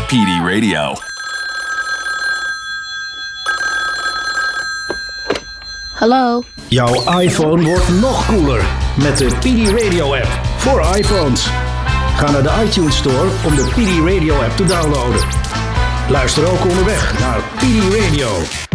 PD Radio. Hallo. Jouw iPhone wordt nog cooler met de PD Radio app voor iPhones. Ga naar de iTunes Store om de PD Radio app te downloaden. Luister ook onderweg naar PD Radio.